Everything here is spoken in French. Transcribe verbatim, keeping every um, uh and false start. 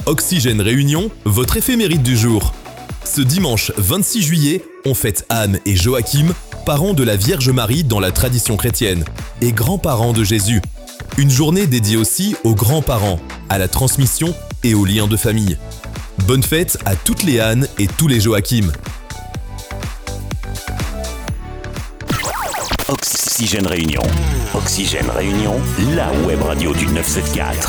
Oxygène Réunion, votre éphéméride du jour. Ce dimanche vingt-six juillet, on fête Anne et Joachim, parents de la Vierge Marie dans la tradition chrétienne, et grands-parents de Jésus. Une journée dédiée aussi aux grands-parents, à la transmission et aux liens de famille. Bonne fête à toutes les Anne et tous les Joachim. Oxygène Réunion. Oxygène Réunion, la web radio du neuf cent soixante-quatorze.